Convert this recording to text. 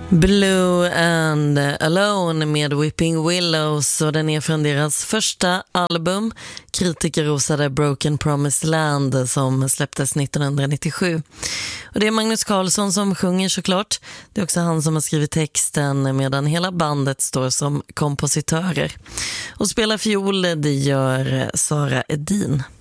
Blue and Alone med Weeping Willows, och den är från deras första album, kritikerrosade Broken Promised Land, som släpptes 1997. Och det är Magnus Carlsson som sjunger såklart. Det är också han som har skrivit texten, medan hela bandet står som kompositörer. Och spelar fiol, det gör Sara Edin.